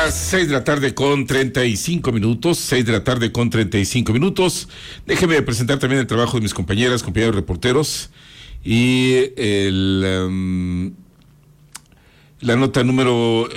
Las 6 de la tarde con 35 minutos, 6 de la tarde con 35 minutos. Déjeme presentar también el trabajo de mis compañeros reporteros y la nota número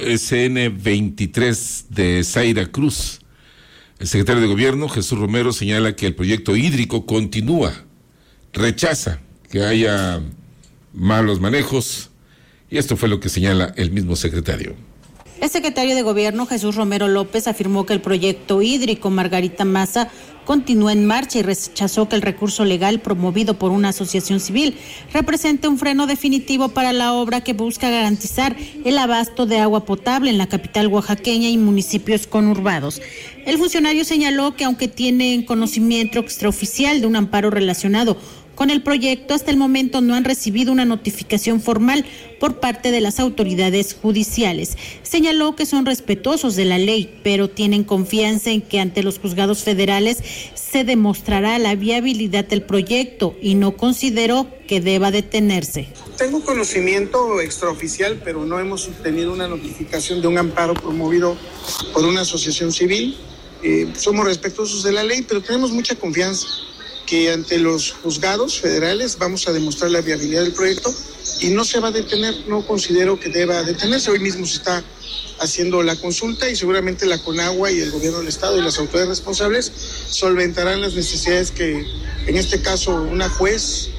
SN23 de Zaira Cruz. El secretario de Gobierno, Jesús Romero, señala que el proyecto hídrico continúa, rechaza que haya malos manejos, y esto fue lo que señala el mismo secretario. El secretario de Gobierno, Jesús Romero López, afirmó que el proyecto hídrico Margarita Maza continúa en marcha y rechazó que el recurso legal promovido por una asociación civil represente un freno definitivo para la obra que busca garantizar el abasto de agua potable en la capital oaxaqueña y municipios conurbados. El funcionario señaló que aunque tienen conocimiento extraoficial de un amparo relacionado con el proyecto, hasta el momento no han recibido una notificación formal por parte de las autoridades judiciales. Señaló que son respetuosos de la ley, pero tienen confianza en que ante los juzgados federales se demostrará la viabilidad del proyecto y no consideró que deba detenerse. Tengo conocimiento extraoficial, pero no hemos obtenido una notificación de un amparo promovido por una asociación civil. Somos respetuosos de la ley, pero tenemos mucha confianza que ante los juzgados federales vamos a demostrar la viabilidad del proyecto y no se va a detener, no considero que deba detenerse. Hoy mismo se está haciendo la consulta y seguramente la CONAGUA y el gobierno del estado y las autoridades responsables solventarán las necesidades que en este caso una jueza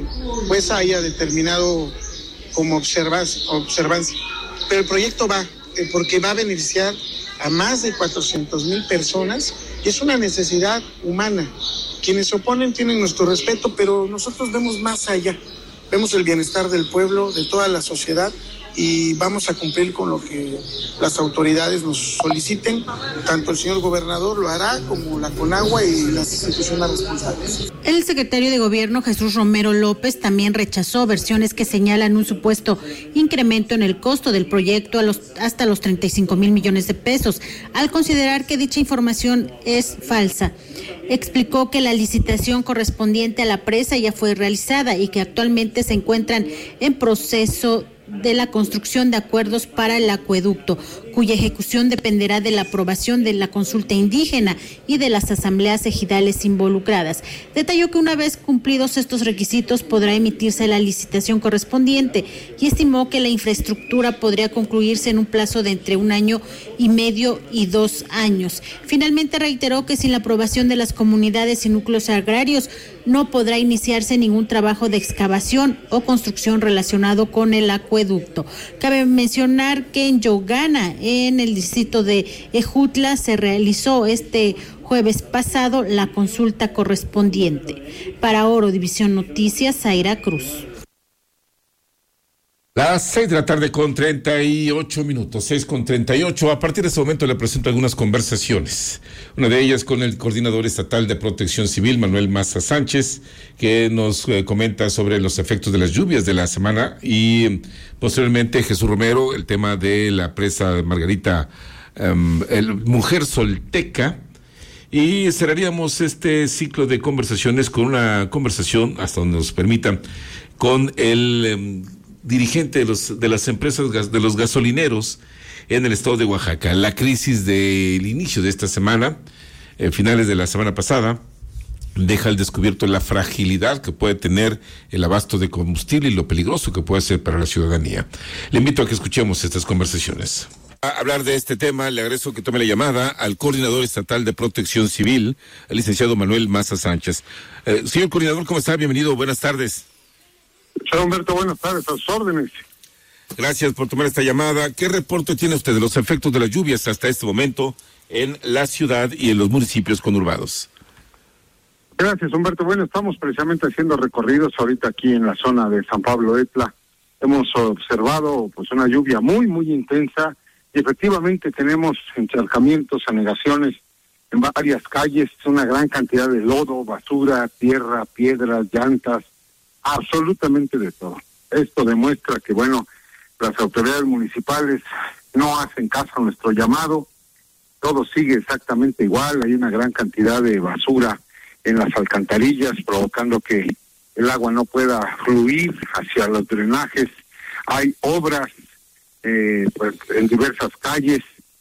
haya determinado como observancia. Pero el proyecto va, porque va a beneficiar a más de 400,000 personas y es una necesidad humana. Quienes se oponen tienen nuestro respeto, pero nosotros vemos más allá, vemos el bienestar del pueblo, de toda la sociedad, y vamos a cumplir con lo que las autoridades nos soliciten. Tanto el señor gobernador lo hará como la CONAGUA y las instituciones responsables. El secretario de Gobierno, Jesús Romero López, también rechazó versiones que señalan un supuesto incremento en el costo del proyecto hasta los 35,000 millones de pesos, al considerar que dicha información es falsa. Explicó que la licitación correspondiente a la presa ya fue realizada y que actualmente se encuentran en proceso de la construcción de acuerdos para el acueducto, cuya ejecución dependerá de la aprobación de la consulta indígena y de las asambleas ejidales involucradas. Detalló que una vez cumplidos estos requisitos podrá emitirse la licitación correspondiente y estimó que la infraestructura podría concluirse en un plazo de entre 1 año y medio y 2 años. Finalmente reiteró que sin la aprobación de las comunidades y núcleos agrarios no podrá iniciarse ningún trabajo de excavación o construcción relacionado con el acueducto. Cabe mencionar que en Yogana, en el distrito de Ejutla, se realizó este jueves pasado la consulta correspondiente. Para Oro División Noticias, Zaira Cruz. Las 6 de la tarde con 38 minutos, 6:38. A partir de este momento le presento algunas conversaciones. Una de ellas con el coordinador estatal de Protección Civil, Manuel Maza Sánchez, que nos comenta sobre los efectos de las lluvias de la semana, y posteriormente Jesús Romero, el tema de la presa Margarita, Mujer Solteca. Y cerraríamos este ciclo de conversaciones con una conversación, hasta donde nos permitan, con el dirigente de las empresas de los gasolineros en el estado de Oaxaca. La crisis del inicio de esta semana, finales de la semana pasada, deja al descubierto la fragilidad que puede tener el abasto de combustible y lo peligroso que puede ser para la ciudadanía. Le invito a que escuchemos estas conversaciones. A hablar de este tema, le agradezco que tome la llamada al coordinador estatal de Protección Civil, el licenciado Manuel Maza Sánchez. Señor coordinador, ¿cómo está? Bienvenido, buenas tardes. Señor Humberto, buenas tardes, a sus órdenes. Gracias por tomar esta llamada. ¿Qué reporte tiene usted de los efectos de las lluvias hasta este momento en la ciudad y en los municipios conurbados? Gracias, Humberto. Bueno, estamos precisamente haciendo recorridos ahorita aquí en la zona de San Pablo Etla. Hemos observado pues una lluvia muy, muy intensa y efectivamente tenemos encharcamientos, anegaciones en varias calles, una gran cantidad de lodo, basura, tierra, piedras, llantas, absolutamente de todo. Esto demuestra que, bueno, las autoridades municipales no hacen caso a nuestro llamado, todo sigue exactamente igual, hay una gran cantidad de basura en las alcantarillas, provocando que el agua no pueda fluir hacia los drenajes, hay obras pues en diversas calles,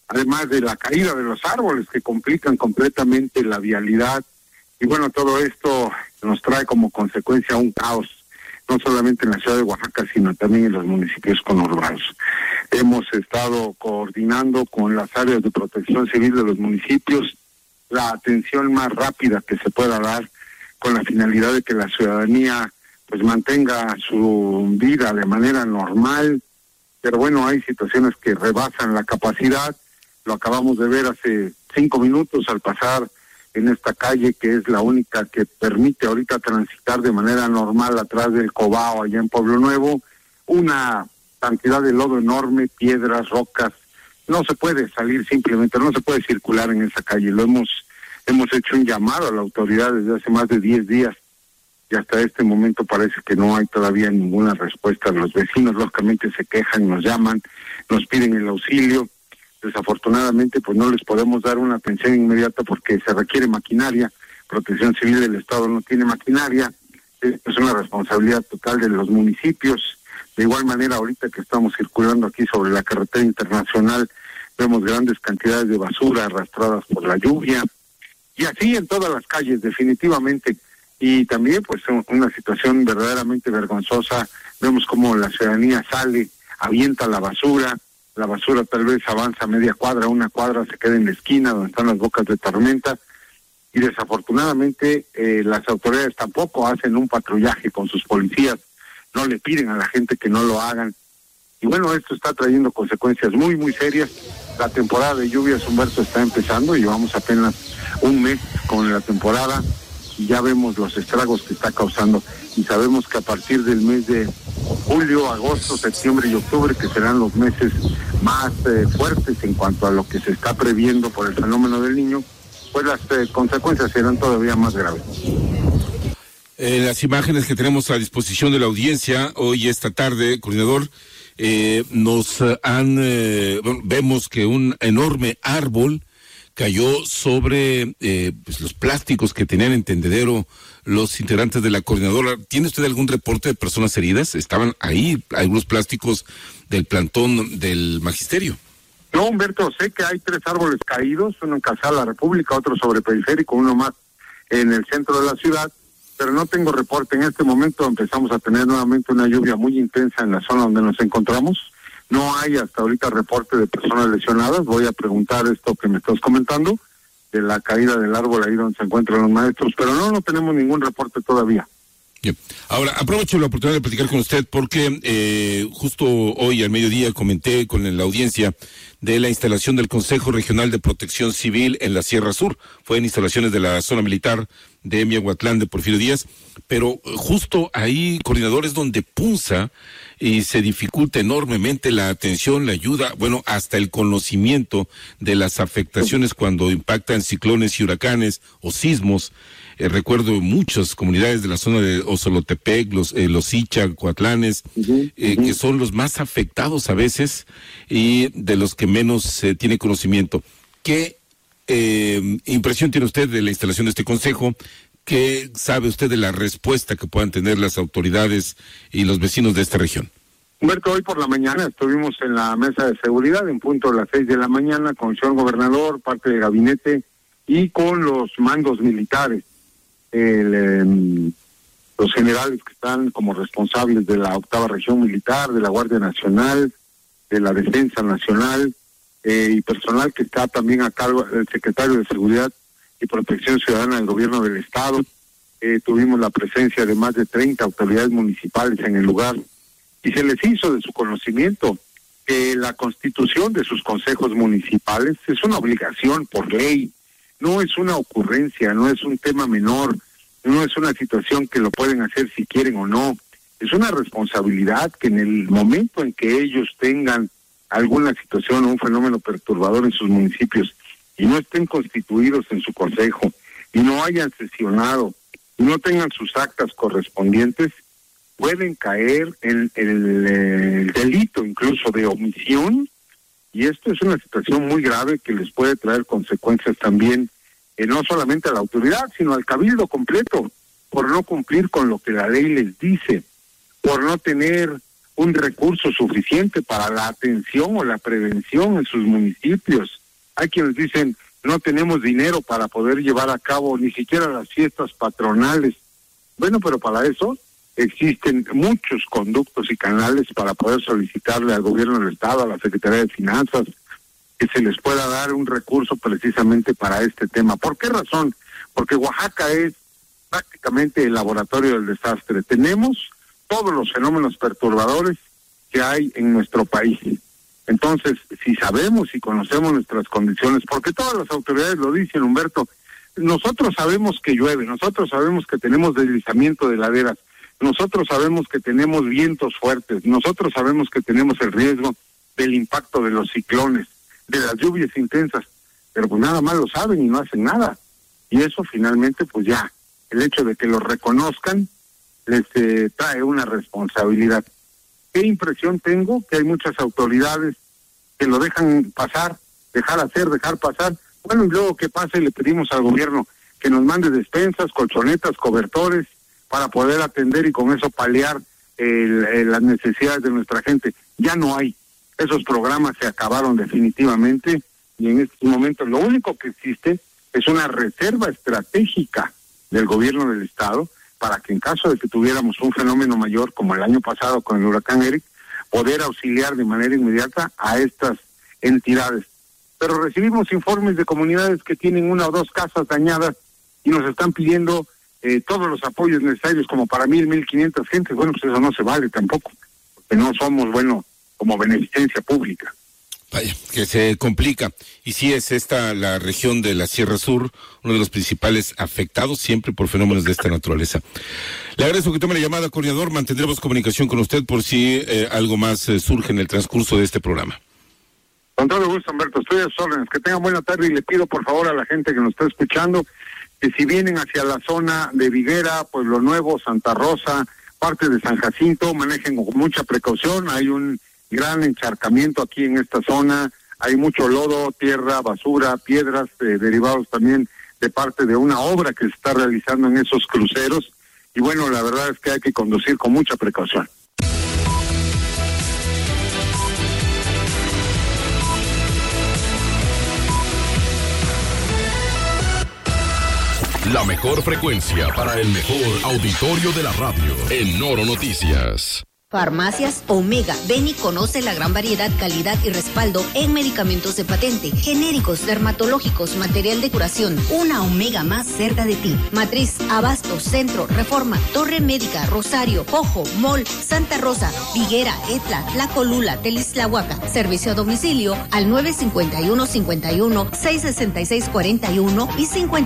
además de la caída de los árboles que complican completamente la vialidad. Y bueno, todo esto nos trae como consecuencia un caos, no solamente en la ciudad de Oaxaca, sino también en los municipios conurbanos. Hemos estado coordinando con las áreas de protección civil de los municipios la atención más rápida que se pueda dar, con la finalidad de que la ciudadanía pues mantenga su vida de manera normal. Pero bueno, hay situaciones que rebasan la capacidad. Lo acabamos de ver hace 5 minutos al pasar en esta calle, que es la única que permite ahorita transitar de manera normal atrás del Cobao, allá en Pueblo Nuevo. Una cantidad de lodo enorme, piedras, rocas. No se puede salir simplemente, no se puede circular en esa calle. Hemos hecho un llamado a la autoridad desde hace más de 10 días y hasta este momento parece que no hay todavía ninguna respuesta. Los vecinos lógicamente se quejan, nos llaman, nos piden el auxilio. Desafortunadamente pues no les podemos dar una atención inmediata porque se requiere maquinaria. Protección Civil del Estado no tiene maquinaria. Es una responsabilidad total de los municipios. De igual manera, ahorita que estamos circulando aquí sobre la carretera internacional, vemos grandes cantidades de basura arrastradas por la lluvia. Y así en todas las calles, definitivamente. Y también pues una situación verdaderamente vergonzosa. Vemos cómo la ciudadanía sale, avienta la basura tal vez avanza media cuadra, una cuadra, se queda en la esquina donde están las bocas de tormenta. Y desafortunadamente las autoridades tampoco hacen un patrullaje con sus policías, no le piden a la gente que no lo hagan. Y bueno, esto está trayendo consecuencias muy, muy serias. La temporada de lluvias, Humberto, está empezando, llevamos apenas un mes con la temporada y ya vemos los estragos que está causando. Y sabemos que a partir del mes de julio, agosto, septiembre y octubre, que serán los meses más fuertes en cuanto a lo que se está previendo por el fenómeno del Niño, pues las consecuencias serán todavía más graves. Las imágenes que tenemos a disposición de la audiencia hoy, esta tarde, coordinador, vemos que un enorme árbol cayó sobre pues los plásticos que tenían en tendedero los integrantes de la coordinadora. ¿Tiene usted algún reporte de personas heridas? Estaban ahí algunos plásticos del plantón del magisterio. No, Humberto, sé que hay 3 árboles caídos, uno en Calzada de la República, otro sobre Periférico, uno más en el centro de la ciudad, pero no tengo reporte. En este momento empezamos a tener nuevamente una lluvia muy intensa en la zona donde nos encontramos. No hay hasta ahorita reporte de personas lesionadas. Voy a preguntar esto que me estás comentando, de la caída del árbol ahí donde se encuentran los maestros, pero no tenemos ningún reporte todavía. Bien. Ahora, aprovecho la oportunidad de platicar con usted porque justo hoy al mediodía comenté con la audiencia de la instalación del Consejo Regional de Protección Civil en la Sierra Sur. Fue en instalaciones de la zona militar de Miahuatlán de Porfirio Díaz, pero justo ahí, coordinador, es donde punza y se dificulta enormemente la atención, la ayuda, bueno, hasta el conocimiento de las afectaciones cuando impactan ciclones y huracanes o sismos. Recuerdo muchas comunidades de la zona de Osolotepec, los Icha, Coatlanes, que son los más afectados a veces y de los que menos se tiene conocimiento. ¿Qué impresión tiene usted de la instalación de este consejo? ¿Qué sabe usted de la respuesta que puedan tener las autoridades y los vecinos de esta región? Humberto, hoy por la mañana estuvimos en la mesa de seguridad en punto a las 6 de la mañana con el señor gobernador, parte del gabinete y con los mandos militares. Los generales que están como responsables de la 8ª Región Militar, de la Guardia Nacional, de la Defensa Nacional, y personal que está también a cargo del secretario de Seguridad y Protección Ciudadana del Gobierno del Estado. Tuvimos la presencia de más de 30 autoridades municipales en el lugar y se les hizo de su conocimiento que la constitución de sus consejos municipales es una obligación por ley. No es una ocurrencia, no es un tema menor, no es una situación que lo pueden hacer si quieren o no. Es una responsabilidad que en el momento en que ellos tengan alguna situación o un fenómeno perturbador en sus municipios y no estén constituidos en su consejo y no hayan sesionado y no tengan sus actas correspondientes, pueden caer en el delito incluso de omisión. Y esto es una situación muy grave que les puede traer consecuencias también, no solamente a la autoridad, sino al cabildo completo, por no cumplir con lo que la ley les dice, por no tener un recurso suficiente para la atención o la prevención en sus municipios. Hay quienes dicen, no tenemos dinero para poder llevar a cabo ni siquiera las fiestas patronales. Bueno, pero para eso existen muchos conductos y canales para poder solicitarle al gobierno del Estado, a la Secretaría de Finanzas, que se les pueda dar un recurso precisamente para este tema. ¿Por qué razón? Porque Oaxaca es prácticamente el laboratorio del desastre. Tenemos todos los fenómenos perturbadores que hay en nuestro país. Entonces, si sabemos y conocemos nuestras condiciones, porque todas las autoridades lo dicen, Humberto, nosotros sabemos que llueve, nosotros sabemos que tenemos deslizamiento de laderas, nosotros sabemos que tenemos vientos fuertes, nosotros sabemos que tenemos el riesgo del impacto de los ciclones, de las lluvias intensas, pero pues nada más lo saben y no hacen nada. Y eso finalmente, pues ya, el hecho de que lo reconozcan les trae una responsabilidad. ¿Qué impresión tengo? Que hay muchas autoridades que lo dejan pasar, dejar pasar. Bueno, y luego que pase, le pedimos al gobierno que nos mande despensas, colchonetas, cobertores, para poder atender y con eso paliar las necesidades de nuestra gente. Ya no hay. Esos programas se acabaron definitivamente y en estos momentos lo único que existe es una reserva estratégica del gobierno del Estado para que en caso de que tuviéramos un fenómeno mayor como el año pasado con el huracán Eric, poder auxiliar de manera inmediata a estas entidades. Pero recibimos informes de comunidades que tienen 1 o 2 casas dañadas y nos están pidiendo todos los apoyos necesarios como para 1,500 gentes. Bueno, pues eso no se vale tampoco, porque no somos, como beneficencia pública. Vaya, que se complica. Y sí es esta la región de la Sierra Sur, uno de los principales afectados siempre por fenómenos de esta naturaleza. Le agradezco que tome la llamada, coordinador. Mantendremos comunicación con usted por si algo más surge en el transcurso de este programa. Con todo gusto, Humberto. Estoy a sus órdenes. Que tengan buena tarde y le pido por favor a la gente que nos está escuchando que si vienen hacia la zona de Viguera, Pueblo Nuevo, Santa Rosa, parte de San Jacinto, manejen con mucha precaución. Hay un gran encharcamiento aquí en esta zona, hay mucho lodo, tierra, basura, piedras, derivados también de parte de una obra que se está realizando en esos cruceros, y bueno, la verdad es que hay que conducir con mucha precaución. La mejor frecuencia para el mejor auditorio de la radio en Noro Noticias. Farmacias Omega. Ven y conoce la gran variedad, calidad y respaldo en medicamentos de patente, genéricos, dermatológicos, material de curación. Una Omega más cerca de ti. Matriz, Abasto, Centro, Reforma, Torre Médica, Rosario, Jojo, Mall, Santa Rosa, Viguera, Etla, La Colula, Telisláhuaca. Servicio a domicilio al 951-51-666-41 y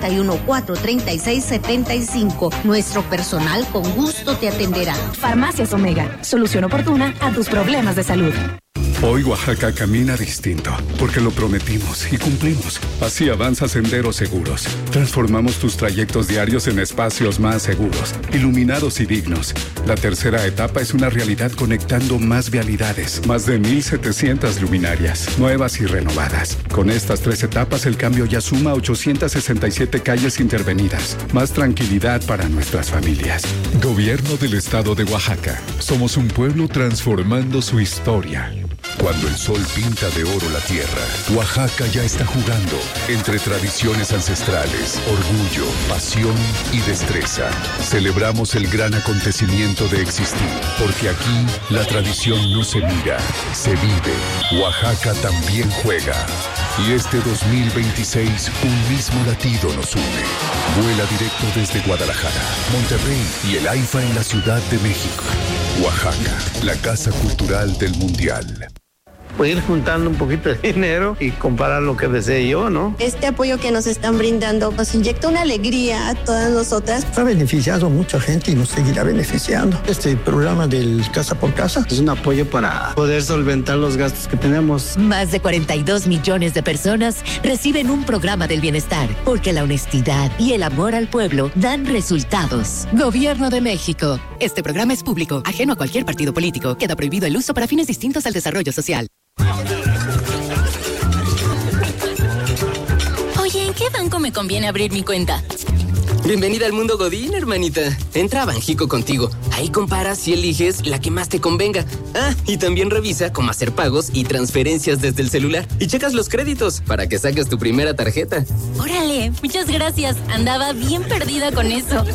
51-436-75. Nuestro personal con gusto te atenderá. Farmacias Omega. Solución oportuna a tus problemas de salud. Hoy Oaxaca camina distinto, porque lo prometimos y cumplimos. Así avanza Senderos Seguros. Transformamos tus trayectos diarios en espacios más seguros, iluminados y dignos. La tercera etapa es una realidad conectando más vialidades, más de 1,700 luminarias, nuevas y renovadas. Con estas 3 etapas el cambio ya suma 867 calles intervenidas. Más tranquilidad para nuestras familias. Gobierno del Estado de Oaxaca. Somos un pueblo transformando su historia. Cuando el sol pinta de oro la tierra, Oaxaca ya está jugando entre tradiciones ancestrales, orgullo, pasión y destreza. Celebramos el gran acontecimiento de existir, porque aquí la tradición no se mira, se vive. Oaxaca también juega. Y este 2026, un mismo latido nos une. Vuela directo desde Guadalajara, Monterrey y el AIFA en la Ciudad de México. Oaxaca, la casa cultural del Mundial. Voy a ir juntando un poquito de dinero y comprar lo que desee yo, ¿no? Este apoyo que nos están brindando nos inyecta una alegría a todas nosotras. Ha beneficiado a mucha gente y nos seguirá beneficiando. Este programa del Casa por Casa es un apoyo para poder solventar los gastos que tenemos. Más de 42 millones de personas reciben un programa del bienestar, porque la honestidad y el amor al pueblo dan resultados. Gobierno de México. Este programa es público, ajeno a cualquier partido político. Queda prohibido el uso para fines distintos al desarrollo social. Oye, ¿en qué banco me conviene abrir mi cuenta? Bienvenida al mundo Godín, hermanita. Entra a Banjico Contigo. Ahí comparas y eliges la que más te convenga. Ah, y también revisa cómo hacer pagos y transferencias desde el celular. Y checas los créditos para que saques tu primera tarjeta. Órale, muchas gracias. Andaba bien perdida con eso.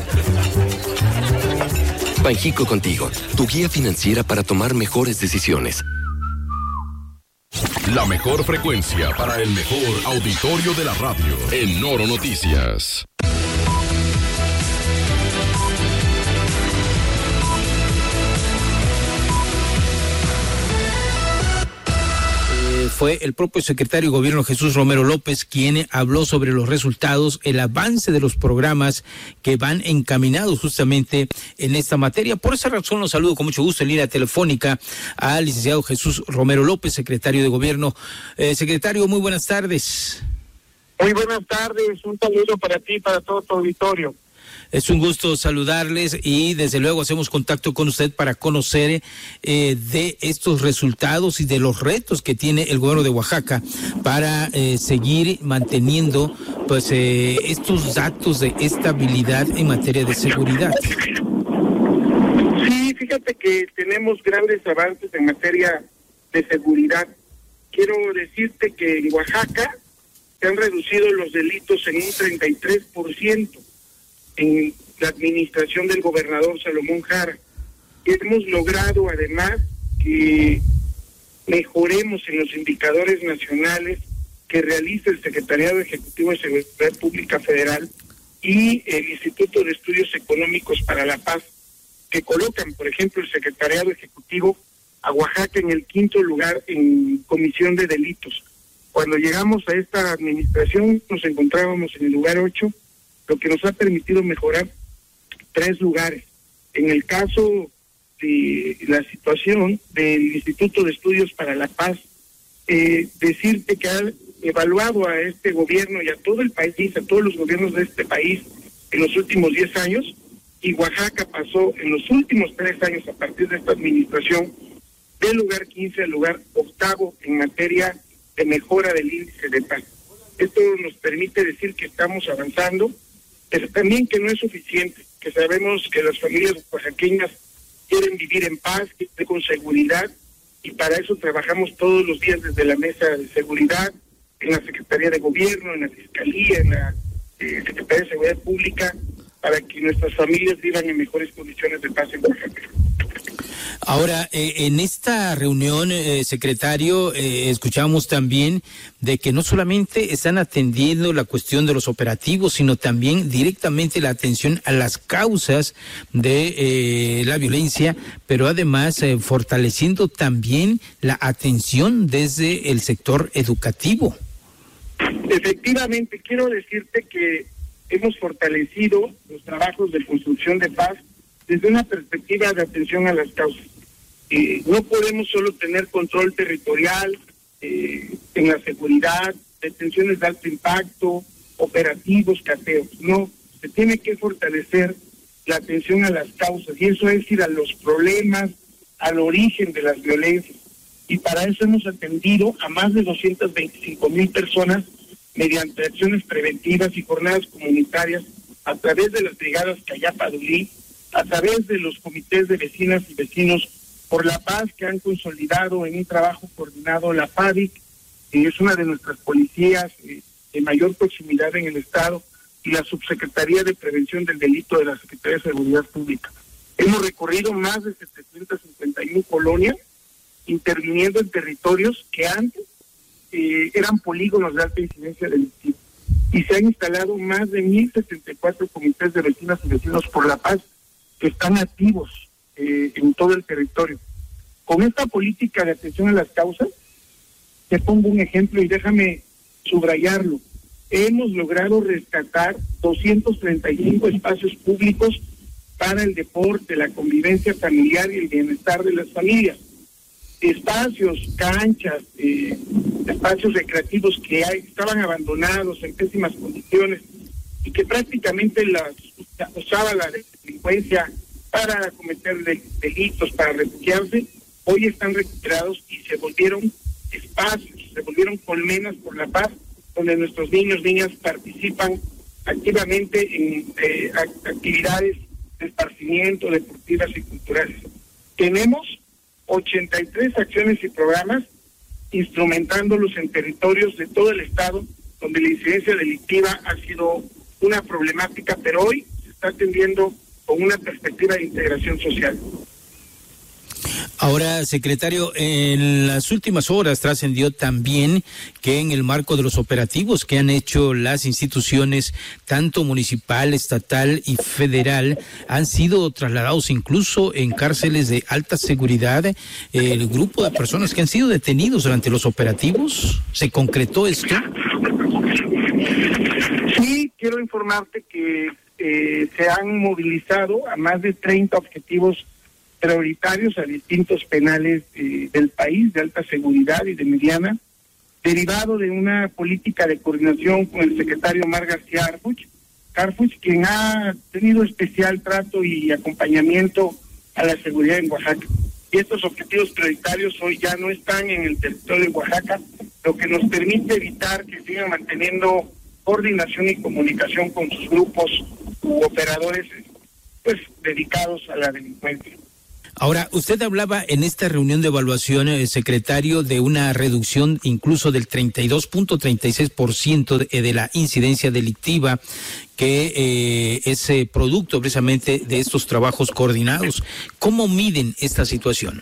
Banjico Contigo, tu guía financiera para tomar mejores decisiones. La mejor frecuencia para el mejor auditorio de la radio. En Noro Noticias. Fue el propio secretario de Gobierno Jesús Romero López quien habló sobre los resultados, el avance de los programas que van encaminados justamente en esta materia. Por esa razón los saludo con mucho gusto en línea telefónica al licenciado Jesús Romero López, secretario de Gobierno. Secretario, muy buenas tardes. Muy buenas tardes, un saludo para ti y para todo tu auditorio. Es un gusto saludarles y desde luego hacemos contacto con usted para conocer de estos resultados y de los retos que tiene el gobierno de Oaxaca para seguir manteniendo pues estos datos de estabilidad en materia de seguridad. Sí, fíjate que tenemos grandes avances en materia de seguridad. Quiero decirte que en Oaxaca se han reducido los delitos en un 33%. En la administración del gobernador Salomón Jara. Hemos logrado además que mejoremos en los indicadores nacionales que realiza el Secretariado Ejecutivo de Seguridad Pública Federal y el Instituto de Estudios Económicos para la Paz, que colocan, por ejemplo, el Secretariado Ejecutivo a Oaxaca en el 5º lugar en comisión de delitos. Cuando llegamos a esta administración nos encontrábamos en el lugar 8, lo que nos ha permitido mejorar 3 lugares. En el caso de la situación del Instituto de Estudios para la Paz, decirte que ha evaluado a este gobierno y a todo el país, a todos los gobiernos de este país en los últimos 10 años, y Oaxaca pasó en los últimos 3 años a partir de esta administración del lugar 15 al lugar 8º en materia de mejora del índice de paz. Esto nos permite decir que estamos avanzando, pero también que no es suficiente, que sabemos que las familias oaxaqueñas quieren vivir en paz, con seguridad, y para eso trabajamos todos los días desde la mesa de seguridad, en la Secretaría de Gobierno, en la Fiscalía, en la Secretaría de Seguridad Pública, para que nuestras familias vivan en mejores condiciones de paz en Oaxaca. Ahora, en esta reunión, secretario, escuchamos también de que no solamente están atendiendo la cuestión de los operativos, sino también directamente la atención a las causas de la violencia, pero además fortaleciendo también la atención desde el sector educativo. Efectivamente, quiero decirte que hemos fortalecido los trabajos de construcción de paz desde una perspectiva de atención a las causas. No podemos solo tener control territorial en la seguridad, detenciones de alto impacto, operativos, cateos. No, se tiene que fortalecer la atención a las causas, y eso es ir a los problemas, al origen de las violencias. Y para eso hemos atendido a más de 225,000 personas mediante acciones preventivas y jornadas comunitarias a través de las brigadas Cayapa-Dulí, a través de los comités de vecinas y vecinos por la paz que han consolidado en un trabajo coordinado la PADIC, que es una de nuestras policías de mayor proximidad en el Estado, y la Subsecretaría de Prevención del Delito de la Secretaría de Seguridad Pública. Hemos recorrido más de 751 colonias, interviniendo en territorios que antes eran polígonos de alta incidencia delictiva. Y se han instalado más de 1,074 comités de vecinas y vecinos por la paz que están activos en todo el territorio. Con esta política de atención a las causas, te pongo un ejemplo y déjame subrayarlo. Hemos logrado rescatar 235 espacios públicos para el deporte, la convivencia familiar y el bienestar de las familias. Espacios, canchas, espacios recreativos que estaban abandonados en pésimas condiciones y que prácticamente usaba la delincuencia para cometer delitos, para refugiarse, hoy están recuperados y se volvieron espacios, se volvieron colmenas por la paz, donde nuestros niños, niñas participan activamente en actividades de esparcimiento, deportivas y culturales. Tenemos 83 acciones y programas instrumentándolos en territorios de todo el estado donde la incidencia delictiva ha sido una problemática, pero hoy se está atendiendo con una perspectiva de integración social. Ahora, secretario, en las últimas horas trascendió también que en el marco de los operativos que han hecho las instituciones, tanto municipal, estatal y federal, han sido trasladados incluso en cárceles de alta seguridad el grupo de personas que han sido detenidos durante los operativos. ¿Se concretó esto? Sí, quiero informarte que se han movilizado a más de 30 objetivos prioritarios a distintos penales del país, de alta seguridad y de mediana, derivado de una política de coordinación con el secretario Omar García Harfuch, quien ha tenido especial trato y acompañamiento a la seguridad en Oaxaca. Y estos objetivos prioritarios hoy ya no están en el territorio de Oaxaca, lo que nos permite evitar que sigan manteniendo coordinación y comunicación con sus grupos u operadores pues dedicados a la delincuencia. Ahora, usted hablaba en esta reunión de evaluación, secretario, de una reducción incluso del 32.36% de la incidencia delictiva, que es producto precisamente de estos trabajos coordinados. ¿Cómo miden esta situación?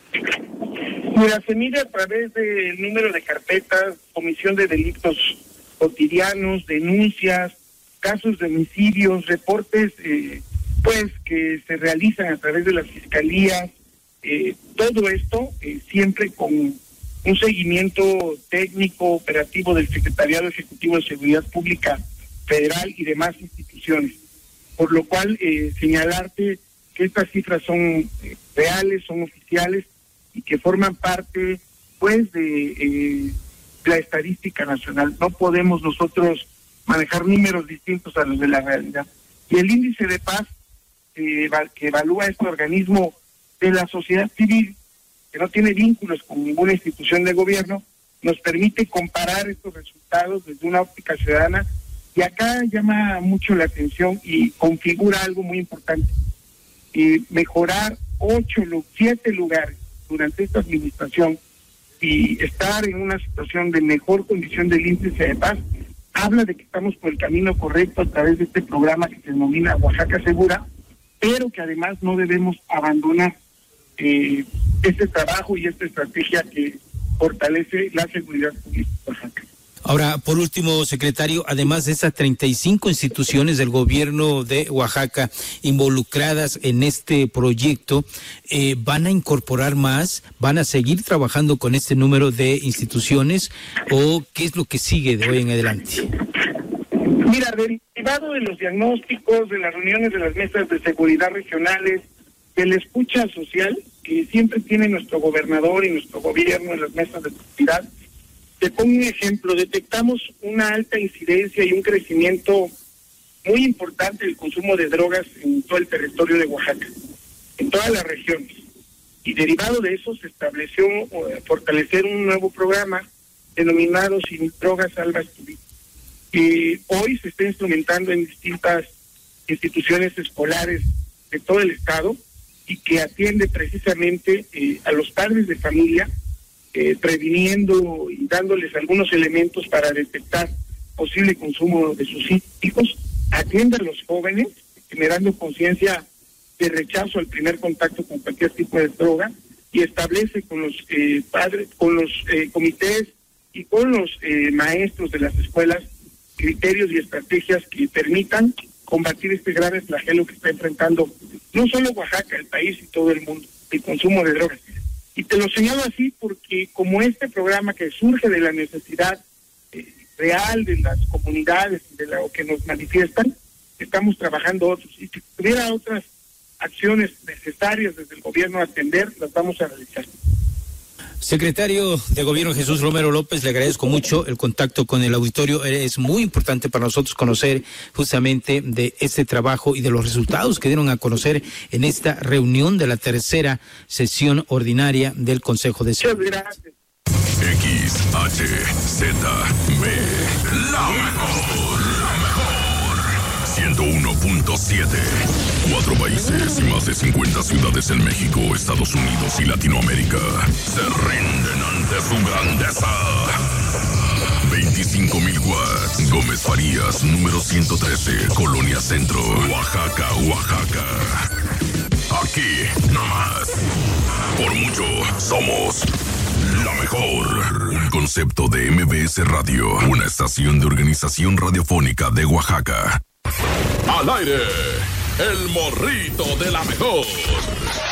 Mira, se mide a través del número de carpetas, comisión de delitos cotidianos, denuncias, casos de homicidios, reportes pues que se realizan a través de las fiscalías, todo esto siempre con un seguimiento técnico, operativo del Secretariado Ejecutivo de Seguridad Pública Federal y demás instituciones. Por lo cual, señalarte que estas cifras son reales, son oficiales y que forman parte, pues, de la estadística nacional. No podemos nosotros manejar números distintos a los de la realidad. Y el índice de paz que evalúa este organismo de la sociedad civil, que no tiene vínculos con ninguna institución de gobierno, nos permite comparar estos resultados desde una óptica ciudadana, y acá llama mucho la atención y configura algo muy importante: mejorar 7 lugares durante esta administración y estar en una situación de mejor condición del índice de paz, habla de que estamos por el camino correcto a través de este programa que se denomina Oaxaca Segura, pero que además no debemos abandonar este trabajo y esta estrategia que fortalece la seguridad pública de Oaxaca. Ahora, por último, secretario, además de esas 35 instituciones del gobierno de Oaxaca involucradas en este proyecto, ¿van a incorporar más? ¿Van a seguir trabajando con este número de instituciones? ¿O qué es lo que sigue de hoy en adelante? Mira, derivado de los diagnósticos, de las reuniones de las mesas de seguridad regionales, de la escucha social que siempre tiene nuestro gobernador y nuestro gobierno en las mesas de seguridad, te pongo un ejemplo: detectamos una alta incidencia y un crecimiento muy importante del consumo de drogas en todo el territorio de Oaxaca, en todas las regiones. Y derivado de eso se estableció fortalecer un nuevo programa denominado Sin Drogas Salvas Tu Vida. Hoy se está instrumentando en distintas instituciones escolares de todo el estado y que atiende precisamente a los padres de familia, previniendo y dándoles algunos elementos para detectar posible consumo de sus hijos, atiende a los jóvenes, generando conciencia de rechazo al primer contacto con cualquier tipo de droga, y establece con los padres, con los comités y con los maestros de las escuelas criterios y estrategias que permitan combatir este grave flagelo que está enfrentando no solo Oaxaca, el país y todo el mundo, el consumo de drogas. Y te lo señalo así porque como este programa que surge de la necesidad real de las comunidades y de lo que nos manifiestan, estamos trabajando otros. Y si hubiera otras acciones necesarias desde el gobierno a atender, las vamos a realizar. Secretario de Gobierno Jesús Romero López, le agradezco mucho el contacto con el auditorio. Es muy importante para nosotros conocer justamente de este trabajo y de los resultados que dieron a conocer en esta reunión de la tercera sesión ordinaria del Consejo de Seguridad. XHZB, la mejor. 101.7. 4 países y más de 50 ciudades en México, Estados Unidos y Latinoamérica se rinden ante su grandeza. 25,000 watts. Gómez Farías, número 113, Colonia Centro, Oaxaca, Oaxaca. Aquí, nomás. Por mucho, somos la mejor. Un concepto de MBS Radio, una estación de organización radiofónica de Oaxaca. Al aire, el morrito de la mejor.